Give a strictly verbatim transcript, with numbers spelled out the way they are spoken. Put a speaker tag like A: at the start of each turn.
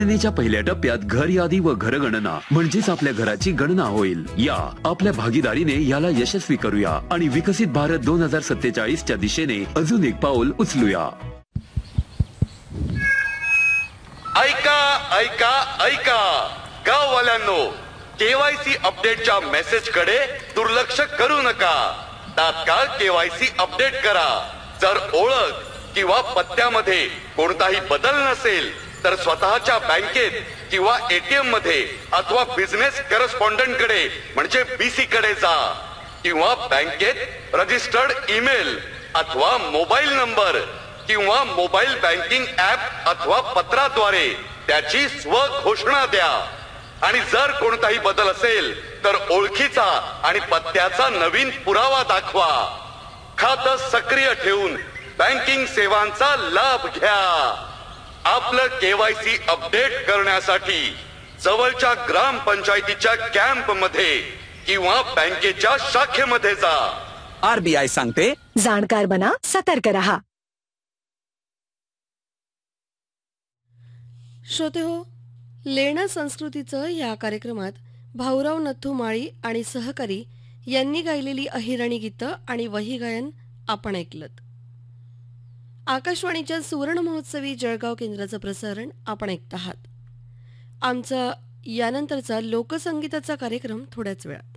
A: गणनेच्या पहिल्या टप्प्यात घर यादी व घरगणना म्हणजेच आपल्या घराची गणना होईल. या आपल्या भागीदारीने याला यशस्वी करूया आणि विकसित भारत दोन हजार सत्तेचाळीस च्या दिशेने अजून एक पाऊल उचलूया.
B: ऐका ऐका ऐका गाववाल्यांनो, केवायसी अपडेटच्या मेसेज कडे दुर्लक्ष करू नका. तात्काळ केवायसी अपडेट करा. जर ओळख किंवा पत्त्यामध्ये कोणताही बदल नसेल तर स्वतःच्या बँकेत किंवा एटीएम मध्ये अथवा बिझनेस करस्पॉन्डंट कडे म्हणजे बीसी कडे जा किंवा बँकेत रजिस्टर्ड ईमेल अथवा मोबाईल नंबर किंवा मोबाईल बँकिंग ऍप अथवा पत्राद्वारे त्याची स्व घोषणा द्या. आणि जर कोणताही बदल असेल तर ओळखीचा आणि पत्त्याचा नवीन पुरावा दाखवा. खातं सक्रिय ठेवून बँकिंग सेवांचा लाभ घ्या. आपलं केवायसी अपडेट करण्यासाठी जवळच्या ग्रामपंचायतीच्या कॅम्प मध्ये किंवा बँकेच्या शाखेमध्ये जा.
C: आरबीआय सांगते,
D: जाणकार बना, सतर्क रहा.
E: श्रोते हो, लेणं संस्कृतीचं या कार्यक्रमात भाऊराव नथू माळी आणि सहकारी यांनी गायलेली अहिराणी गीतं आणि वही गायन आपण ऐकलत. आकाशवाणीच्या सुवर्ण महोत्सवी जळगाव केंद्राचं प्रसारण आपण ऐकत आहात. आमचा यानंतरचा लोकसंगीताचा कार्यक्रम थोड्याच वेळा.